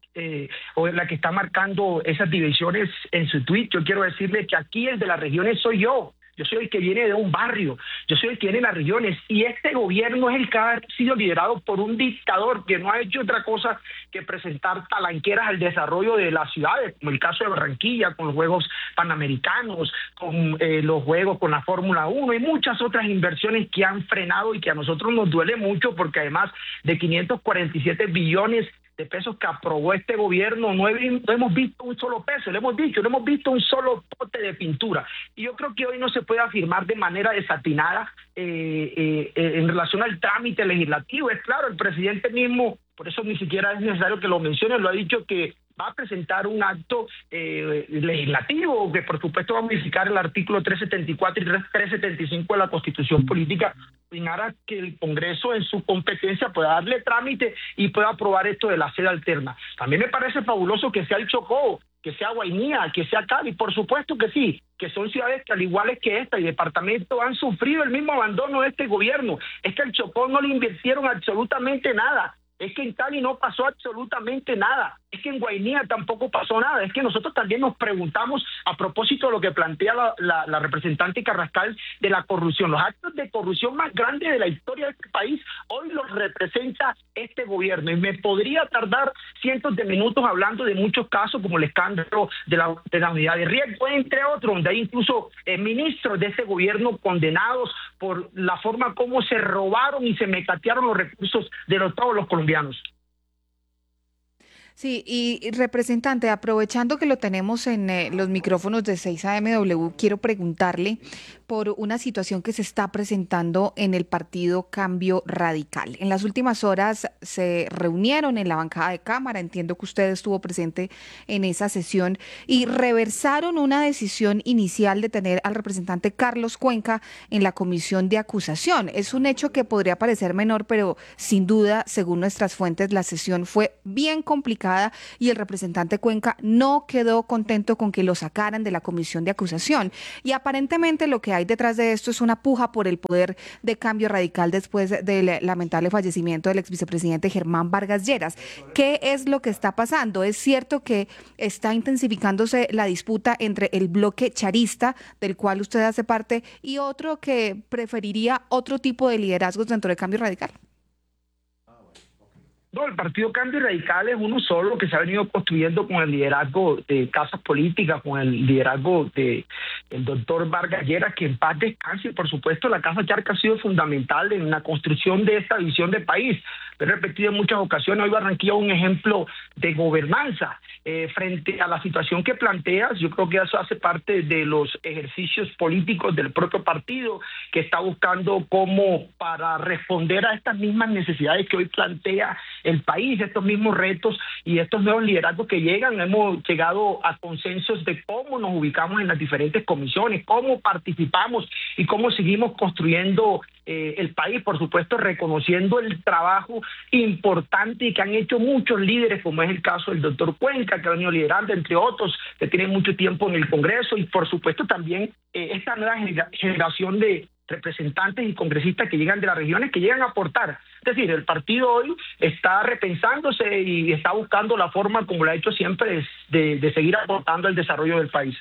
o la que está marcando esas divisiones en su tuit. Yo quiero decirle que aquí el de las regiones soy yo. Yo soy el que viene de un barrio, yo soy el que viene de las regiones, y este gobierno es el que ha sido liderado por un dictador que no ha hecho otra cosa que presentar talanqueras al desarrollo de las ciudades, como el caso de Barranquilla, con los Juegos Panamericanos, con los Juegos con la Fórmula 1 y muchas otras inversiones que han frenado y que a nosotros nos duele mucho, porque además de 547 billones de pesos que aprobó este gobierno, no hemos visto un solo peso, le hemos dicho, no hemos visto un solo pote de pintura. Y yo creo que hoy no se puede afirmar de manera desatinada en relación al trámite legislativo. Es claro, el presidente mismo, por eso ni siquiera es necesario que lo mencione, lo ha dicho, que va a presentar un acto legislativo que por supuesto va a modificar el artículo 374 y 375 de la Constitución Política, en aras que el Congreso en su competencia pueda darle trámite y pueda aprobar esto de la sede alterna. También me parece fabuloso que sea el Chocó, que sea Guainía, que sea Cali, por supuesto que sí, que son ciudades que al igual que esta y departamentos han sufrido el mismo abandono de este gobierno. Es que al Chocó no le invirtieron absolutamente nada. Es que en Cali no pasó absolutamente nada. Es que en Guainía tampoco pasó nada. Es que nosotros también nos preguntamos a propósito de lo que plantea la representante Carrascal de la corrupción. Los actos de corrupción más grandes de la historia de este país hoy los representa este gobierno. Y me podría tardar cientos de minutos hablando de muchos casos como el escándalo de la unidad de riesgo, entre otros, donde hay incluso ministros de ese gobierno condenados por la forma como se robaron y se mecatearon los recursos de todos los colombianos. Sí, y representante, aprovechando que lo tenemos en los micrófonos de 6AMW, quiero preguntarle por una situación que se está presentando en el partido Cambio Radical. En las últimas horas se reunieron en la bancada de Cámara, entiendo que usted estuvo presente en esa sesión, y reversaron una decisión inicial de tener al representante Carlos Cuenca en la comisión de acusación. Es un hecho que podría parecer menor, pero sin duda, según nuestras fuentes, la sesión fue bien complicada y el representante Cuenca no quedó contento con que lo sacaran de la comisión de acusación. Y aparentemente lo que hay detrás de esto es una puja por el poder de Cambio Radical después del lamentable fallecimiento del ex vicepresidente Germán Vargas Lleras. ¿Qué es lo que está pasando? ¿Es cierto que está intensificándose la disputa entre el bloque charista, del cual usted hace parte, y otro que preferiría otro tipo de liderazgos dentro de Cambio Radical? No, el partido Cambio Radical es uno solo que se ha venido construyendo con el liderazgo de casas políticas, con el liderazgo de el doctor Vargas Lleras, que en paz descanse. Y por supuesto la Casa Charca ha sido fundamental en la construcción de esta visión de país. Lo he repetido en muchas ocasiones, hoy Barranquilla es un ejemplo de gobernanza frente a la situación que planteas. Yo creo que eso hace parte de los ejercicios políticos del propio partido, que está buscando cómo para responder a estas mismas necesidades que hoy plantea el país, estos mismos retos y estos nuevos liderazgos que llegan. Hemos llegado a consensos de cómo nos ubicamos en las diferentes comisiones, cómo participamos y cómo seguimos construyendo el país, por supuesto reconociendo el trabajo importante que han hecho muchos líderes, como es el caso del doctor Cuenca, que ha venido liderando, entre otros, que tienen mucho tiempo en el Congreso, y por supuesto también esta nueva generación de representantes y congresistas que llegan de las regiones, que llegan a aportar. Es decir, el partido hoy está repensándose y está buscando la forma, como lo ha hecho siempre, de seguir aportando al desarrollo del país.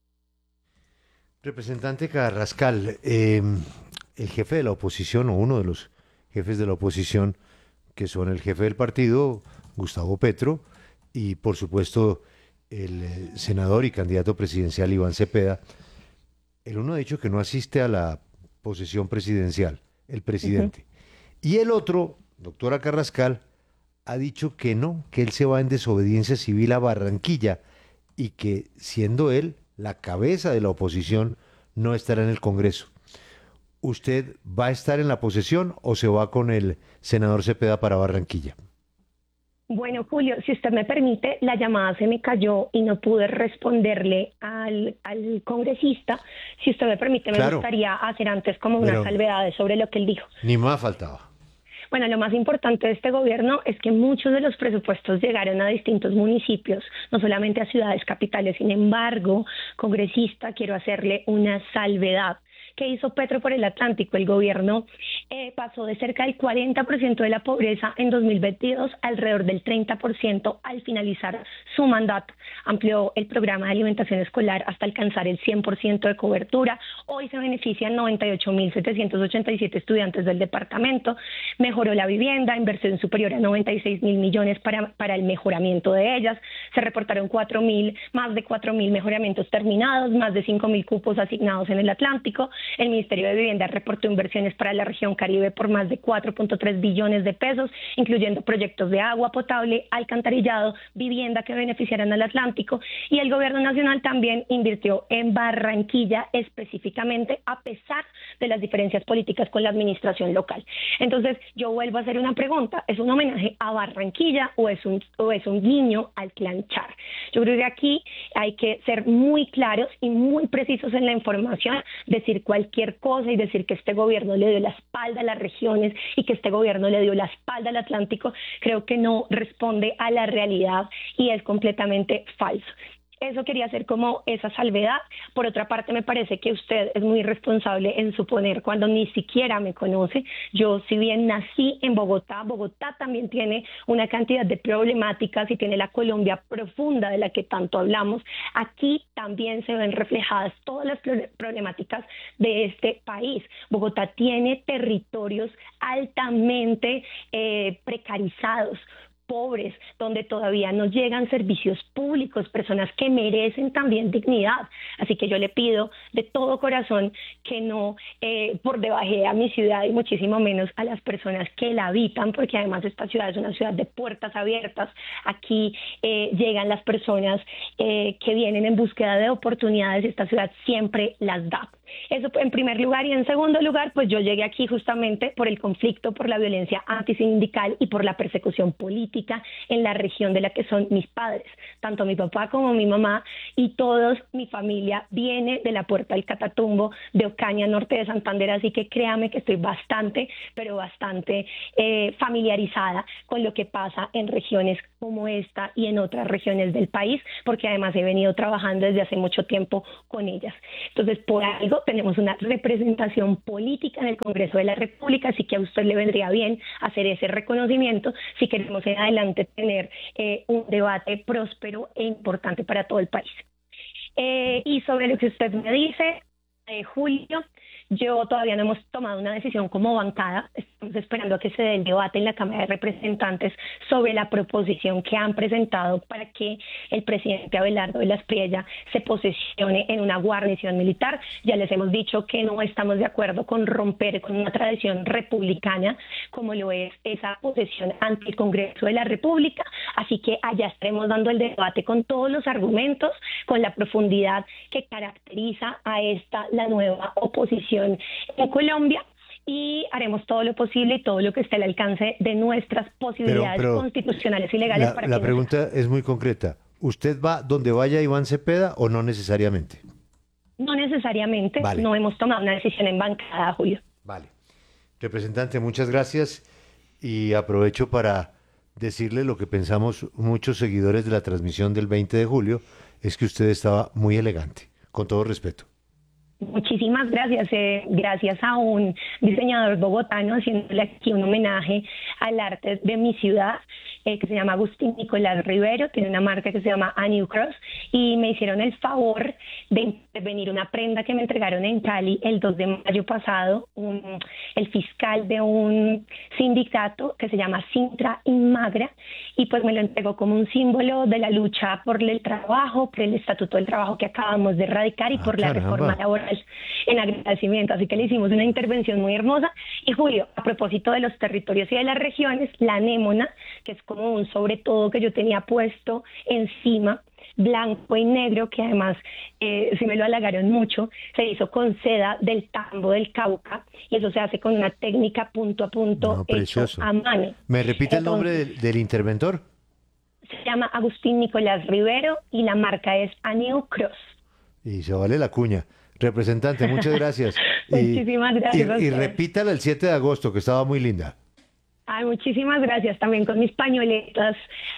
Representante Carrascal, el jefe de la oposición, o uno de los jefes de la oposición, que son el jefe del partido, Gustavo Petro, y por supuesto el senador y candidato presidencial Iván Cepeda, el uno ha dicho que no asiste a la posesión presidencial, el presidente. Y el otro, doctora Carrascal, ha dicho que no, que él se va en desobediencia civil a Barranquilla y que, siendo él la cabeza de la oposición, no estará en el Congreso. ¿Usted va a estar en la posesión o se va con el senador Cepeda para Barranquilla? Bueno, Julio, si usted me permite, la llamada se me cayó y no pude responderle al congresista. Si usted me permite, me gustaría hacer antes como una salvedad sobre lo que él dijo. Ni más faltaba. Bueno, lo más importante de este gobierno es que muchos de los presupuestos llegaron a distintos municipios, no solamente a ciudades capitales. Sin embargo, congresista, quiero hacerle una salvedad. ¿Qué hizo Petro por el Atlántico? El gobierno pasó de cerca del 40% de la pobreza en 2022 alrededor del 30% al finalizar su mandato. Amplió el programa de alimentación escolar hasta alcanzar el 100% de cobertura. Hoy se benefician 98.787 estudiantes del departamento. Mejoró la vivienda, inversión superior a 96.000 millones para el mejoramiento de ellas. Se reportaron más de 4.000 mejoramientos terminados, más de 5.000 cupos asignados en el Atlántico. El Ministerio de Vivienda reportó inversiones para la región Caribe por más de 4.3 billones de pesos, incluyendo proyectos de agua potable, alcantarillado, vivienda que beneficiarán al Atlántico. Y el gobierno nacional también invirtió en Barranquilla específicamente, a pesar de las diferencias políticas con la administración local. Entonces, yo vuelvo a hacer una pregunta. ¿Es un homenaje a Barranquilla o es un guiño al Clan Char? Yo creo que aquí hay que ser muy claros y muy precisos en la información, decir cualquier cosa y decir que este gobierno le dio la espalda a las regiones y que este gobierno le dio la espalda al Atlántico, creo que no responde a la realidad y es completamente falso. Eso quería hacer como esa salvedad. Por otra parte, me parece que usted es muy responsable en suponer cuando ni siquiera me conoce. Yo, si bien nací en Bogotá, Bogotá también tiene una cantidad de problemáticas y tiene la Colombia profunda de la que tanto hablamos. Aquí también se ven reflejadas todas las problemáticas de este país. Bogotá tiene territorios altamente precarizados, pobres, donde todavía no llegan servicios públicos, personas que merecen también dignidad. Así que yo le pido de todo corazón que no por debaje a mi ciudad y muchísimo menos a las personas que la habitan, porque además esta ciudad es una ciudad de puertas abiertas. Aquí llegan las personas que vienen en búsqueda de oportunidades y esta ciudad siempre las da. Eso en primer lugar, y en segundo lugar, pues yo llegué aquí justamente por el conflicto, por la violencia antisindical y por la persecución política en la región de la que son mis padres. Tanto mi papá como mi mamá y toda mi familia viene de la Puerta del Catatumbo, de Ocaña, norte de Santander, así que créame que estoy bastante, pero bastante familiarizada con lo que pasa en regiones como esta y en otras regiones del país, porque además he venido trabajando desde hace mucho tiempo con ellas. Entonces, por algo tenemos una representación política en el Congreso de la República, así que a usted le vendría bien hacer ese reconocimiento si queremos en adelante tener un debate próspero e importante para todo el país. Y sobre lo que usted me dice, Julio, yo todavía no hemos tomado una decisión como bancada. Estamos esperando a que se dé el debate en la Cámara de Representantes sobre la proposición que han presentado para que el presidente Abelardo de la Espriella se posesione en una guarnición militar. Ya les hemos dicho que no estamos de acuerdo con romper con una tradición republicana como lo es esa posesión ante el Congreso de la República. Así que allá estaremos dando el debate con todos los argumentos, con la profundidad que caracteriza a la nueva oposición en Colombia, y haremos todo lo posible y todo lo que esté al alcance de nuestras posibilidades constitucionales y legales. La pregunta es muy concreta. ¿Usted va donde vaya Iván Cepeda o no necesariamente? No necesariamente. Vale. No hemos tomado una decisión en bancada, Julio. Vale. Representante, muchas gracias, y aprovecho para decirle lo que pensamos muchos seguidores de la transmisión del 20 de julio, es que usted estaba muy elegante, con todo respeto. Muchísimas gracias. Gracias a un diseñador bogotano haciéndole aquí un homenaje al arte de mi ciudad, que se llama Agustín Nicolás Rivero, tiene una marca que se llama A New Cross, y me hicieron el favor de intervenir una prenda que me entregaron en Cali el 2 de mayo pasado, el fiscal de un sindicato que se llama Sintra Inmagra, y pues me lo entregó como un símbolo de la lucha por el trabajo, por el Estatuto del Trabajo que acabamos de erradicar y por la reforma laboral, en agradecimiento. Así que le hicimos una intervención muy hermosa. Y Julio, a propósito de los territorios y de las regiones, la anémona, que es como un sobre todo que yo tenía puesto encima, blanco y negro, que además sí me lo halagaron mucho, se hizo con seda del tambo del Cauca, y eso se hace con una técnica punto a punto, hecho a mano. ¿Me repite el nombre del interventor? Se llama Agustín Nicolás Rivero y la marca es A New Cross. Y se vale la cuña. Representante, muchas gracias. Muchísimas gracias. Y repítala el 7 de agosto, que estaba muy linda. Ay, muchísimas gracias, también con mis pañoletas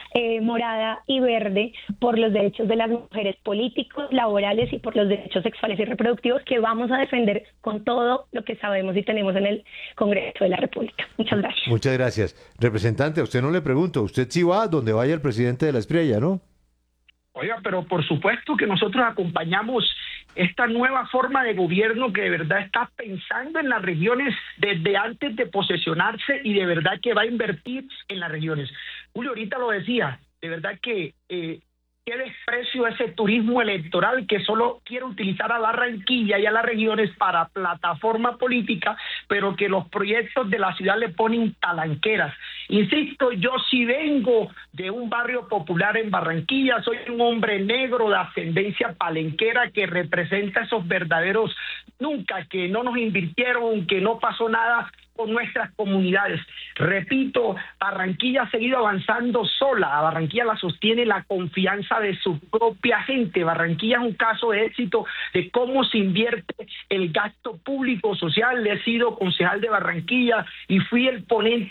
morada y verde, por los derechos de las mujeres políticos, laborales y por los derechos sexuales y reproductivos, que vamos a defender con todo lo que sabemos y tenemos en el Congreso de la República. Muchas gracias. Muchas gracias. Representante, a usted no le pregunto, usted sí va donde vaya el presidente de la Espriella, ¿no? Oiga, pero por supuesto que nosotros acompañamos esta nueva forma de gobierno que de verdad está pensando en las regiones desde antes de posesionarse y de verdad que va a invertir en las regiones. Julio ahorita lo decía, de verdad que qué desprecio ese turismo electoral que solo quiere utilizar a Barranquilla y a las regiones para plataforma política, pero que los proyectos de la ciudad le ponen talanqueras. Insisto, yo sí vengo de un barrio popular en Barranquilla, soy un hombre negro de ascendencia palenquera que representa esos verdaderos nunca, que no nos invirtieron, que no pasó nada con nuestras comunidades. Repito, Barranquilla ha seguido avanzando sola. A Barranquilla la sostiene la confianza de su propia gente. Barranquilla es un caso de éxito de cómo se invierte el gasto público social. He sido concejal de Barranquilla y fui el ponente.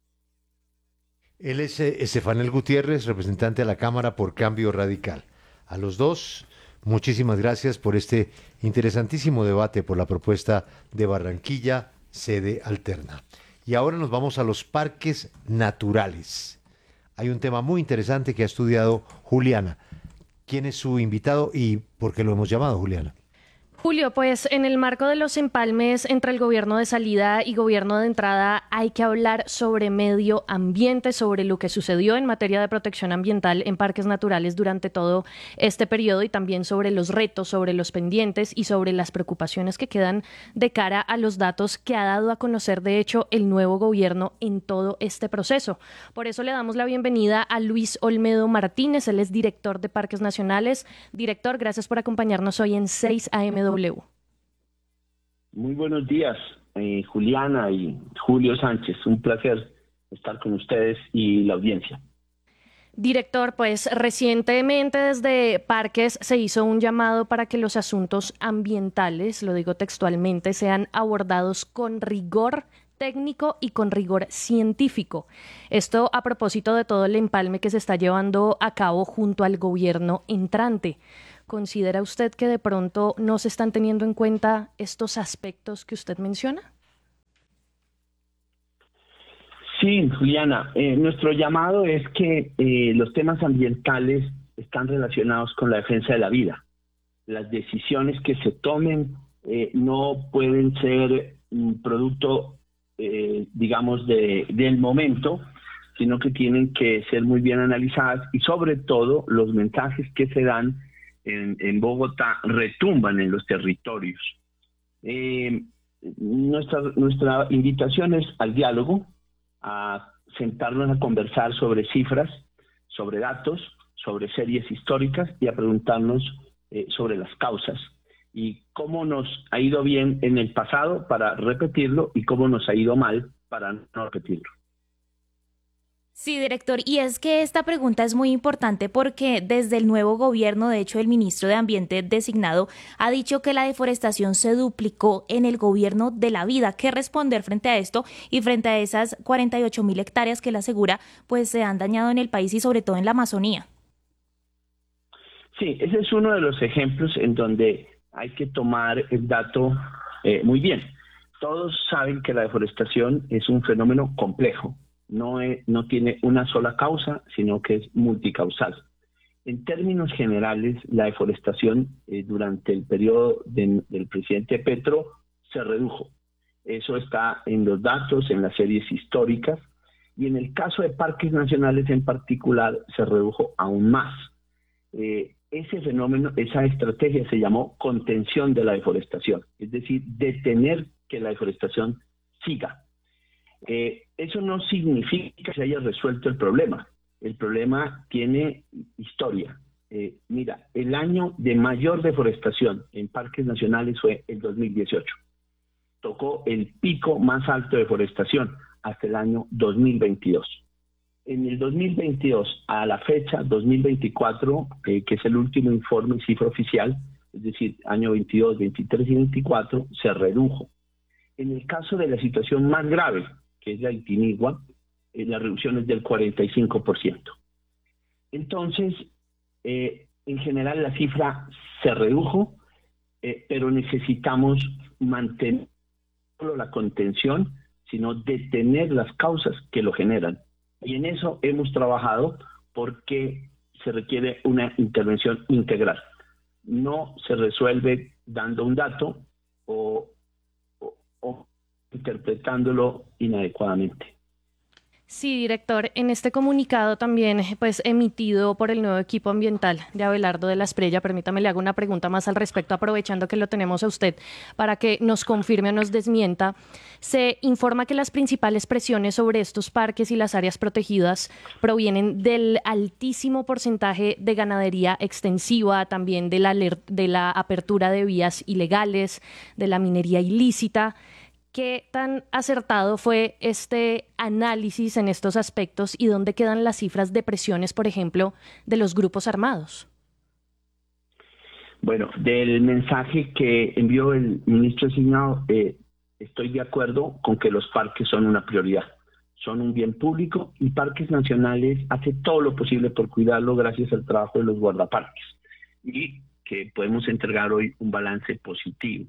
Él es Estefanel Gutiérrez, representante de la Cámara por Cambio Radical. A los dos, muchísimas gracias por este interesantísimo debate por la propuesta de Barranquilla, sede alterna. Y ahora nos vamos a los parques naturales. Hay un tema muy interesante que ha estudiado Juliana. ¿Quién es su invitado y por qué lo hemos llamado, Juliana? Julio, pues en el marco de los empalmes entre el gobierno de salida y gobierno de entrada hay que hablar sobre medio ambiente, sobre lo que sucedió en materia de protección ambiental en parques naturales durante todo este periodo y también sobre los retos, sobre los pendientes y sobre las preocupaciones que quedan de cara a los datos que ha dado a conocer de hecho el nuevo gobierno en todo este proceso. Por eso le damos la bienvenida a Luis Olmedo Martínez, él es director de Parques Nacionales. Director, gracias por acompañarnos hoy en 6am. Muy buenos días, Juliana y Julio Sánchez. Un placer estar con ustedes y la audiencia. Director, pues recientemente desde Parques se hizo un llamado para que los asuntos ambientales, lo digo textualmente, sean abordados con rigor técnico y con rigor científico. Esto a propósito de todo el empalme que se está llevando a cabo junto al gobierno entrante. ¿Considera usted que de pronto no se están teniendo en cuenta estos aspectos que usted menciona? Sí, Juliana, nuestro llamado es que los temas ambientales están relacionados con la defensa de la vida. Las decisiones que se tomen no pueden ser un producto, digamos, del momento, sino que tienen que ser muy bien analizadas y sobre todo los mensajes que se dan en Bogotá retumban en los territorios. Nuestra invitación es al diálogo, a sentarnos a conversar sobre cifras, sobre datos, sobre series históricas y a preguntarnos sobre las causas y cómo nos ha ido bien en el pasado para repetirlo y cómo nos ha ido mal para no repetirlo. Sí, director, y es que esta pregunta es muy importante porque desde el nuevo gobierno, de hecho, el ministro de Ambiente designado ha dicho que la deforestación se duplicó en el gobierno de la vida. ¿Qué responder frente a esto y frente a esas 48.000 hectáreas que él asegura pues se han dañado en el país y sobre todo en la Amazonía? Sí, ese es uno de los ejemplos en donde hay que tomar el dato muy bien. Todos saben que la deforestación es un fenómeno complejo. No tiene una sola causa, sino que es multicausal. En términos generales, la deforestación durante el periodo del presidente Petro se redujo. Eso está en los datos, en las series históricas, y en el caso de parques nacionales en particular se redujo aún más. Ese fenómeno, esa estrategia se llamó contención de la deforestación, es decir, detener que la deforestación siga. Eso no significa que se haya resuelto el problema. El problema tiene historia. Mira, el año de mayor deforestación en parques nacionales fue el 2018. Tocó el pico más alto de deforestación hasta el año 2022. En el 2022, a la fecha 2024, que es el último informe cifra oficial, es decir, año 22, 23 y 24, se redujo. En el caso de la situación más grave, que es la Itinigua, la reducción es del 45%. Entonces, en general la cifra se redujo, pero necesitamos mantener no solo la contención, sino detener las causas que lo generan. Y en eso hemos trabajado porque se requiere una intervención integral. No se resuelve dando un dato o interpretándolo inadecuadamente. Sí, director, en este comunicado también pues emitido por el nuevo equipo ambiental de Abelardo de la Espriella, permítame le hago una pregunta más al respecto, aprovechando que lo tenemos a usted para que nos confirme o nos desmienta. Se informa que las principales presiones sobre estos parques y las áreas protegidas provienen del altísimo porcentaje de ganadería extensiva, también de la apertura de vías ilegales, de la minería ilícita. ¿Qué tan acertado fue este análisis en estos aspectos y dónde quedan las cifras de presiones, por ejemplo, de los grupos armados? Bueno, del mensaje que envió el ministro designado, estoy de acuerdo con que los parques son una prioridad. Son un bien público y Parques Nacionales hace todo lo posible por cuidarlo gracias al trabajo de los guardaparques. y que podemos entregar hoy un balance positivo.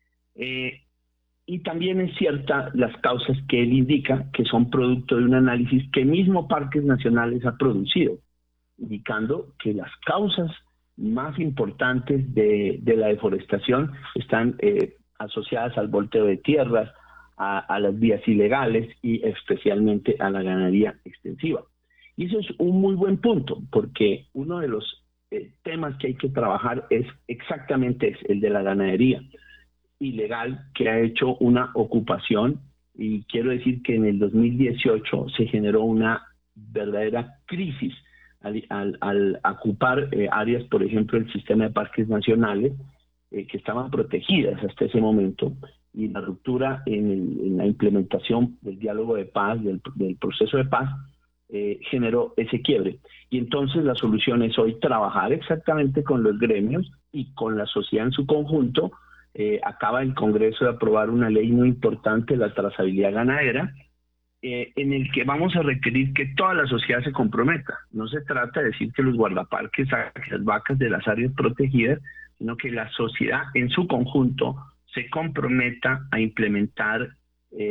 Y también es cierta las causas que él indica, que son producto de un análisis que mismo Parques Nacionales ha producido, indicando que las causas más importantes de la deforestación están asociadas al volteo de tierras, a las vías ilegales y especialmente a la ganadería extensiva. Y eso es un muy buen punto, porque uno de los temas que hay que trabajar es exactamente el de la ganadería ilegal, que ha hecho una ocupación, y quiero decir que en el 2018 se generó una verdadera crisis al ocupar áreas, por ejemplo, el sistema de parques nacionales, que estaban protegidas hasta ese momento, y la ruptura en la implementación del diálogo de paz, del proceso de paz, generó ese quiebre. Y entonces la solución es hoy trabajar exactamente con los gremios y con la sociedad en su conjunto. Acaba el Congreso de aprobar una ley muy importante, la trazabilidad ganadera, en el que vamos a requerir que toda la sociedad se comprometa. No se trata de decir que los guardaparques saquen las vacas de las áreas protegidas, sino que la sociedad en su conjunto se comprometa a implementar